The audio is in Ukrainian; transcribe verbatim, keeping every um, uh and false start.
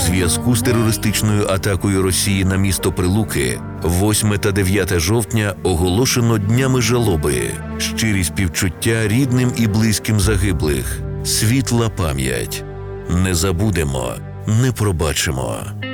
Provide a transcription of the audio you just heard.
зв'язку з терористичною атакою Росії на місто Прилуки восьме та дев'яте жовтня оголошено днями жалоби. Щирі співчуття рідним і близьким загиблих. Світла пам'ять. Не забудемо, не пробачимо.